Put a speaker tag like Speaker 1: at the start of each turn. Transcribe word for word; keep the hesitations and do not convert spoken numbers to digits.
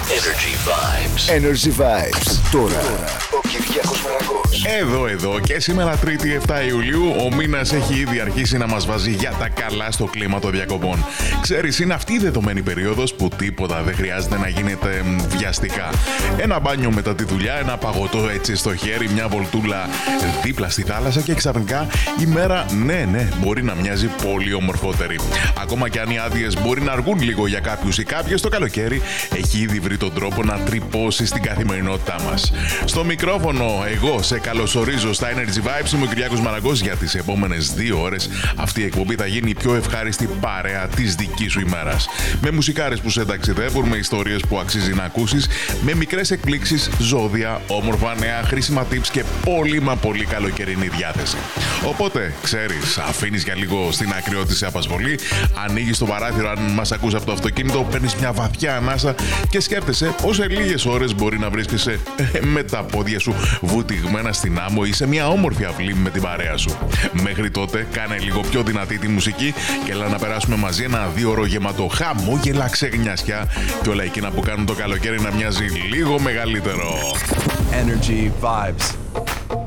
Speaker 1: Energy Vibes.
Speaker 2: Energy Vibes. Τώρα ο Κυριάκος Μαραγός.
Speaker 3: Εδώ, εδώ και σήμερα Τρίτη επτά Ιουλίου ο μήνας έχει ήδη αρχίσει να μας βάζει για τα καλά στο κλίμα των διακοπών. Ξέρεις, είναι αυτή η δεδομένη περίοδος που τίποτα δεν χρειάζεται να γίνεται βιαστικά. Ένα μπάνιο μετά τη δουλειά, ένα παγωτό έτσι στο χέρι, μια βολτούλα δίπλα στη θάλασσα και ξαφνικά η μέρα, ναι, ναι, μπορεί να μοιάζει πολύ ομορφότερη. Ακόμα και αν οι άδειες μπορεί να αργούν λίγο για κάποιους ή κάποιες, το καλοκαίρι έχει ήδη βρει τον τρόπο να τρυπώσει στην καθημερινότητά μας. Στο μικρόφωνο, εγώ σε καλωσορίζω στα Energy Vibes. Είμαι ο Κυριάκος Μαραγός. Για τις επόμενες δύο ώρες αυτή η εκπομπή θα γίνει η πιο ευχάριστη παρέα της δικής σου ημέρας. Με μουσικάρες που σε ταξιδεύουν, με ιστορίες που αξίζει να ακούσεις, με μικρές εκπλήξεις, ζώδια, όμορφα νέα, χρήσιμα tips και πολύ μα πολύ καλοκαιρινή διάθεση. Οπότε, ξέρεις, αφήνεις για λίγο στην ακριότητα σε απασχολεί, ανοίγεις το παράθυρο αν μας ακούς από το αυτοκίνητο, παίρνεις μια βαθιά ανάσα και σκέφτεσαι πως σε λίγες ώρες μπορεί να βρίσκεσαι με τα πόδια σου βουτυγμένα στην άμμο ή σε μια όμορφη αυλή με την παρέα σου. Μέχρι τότε, κάνε λίγο πιο δυνατή τη μουσική και έλα να περάσουμε μαζί ένα δύο ώρο γεμάτο χαμόγελα, ξεγνιάσια και όλα εκείνα που κάνουν το καλοκαίρι να μοιάζει λίγο μεγαλύτερο.
Speaker 1: Energy Vibes.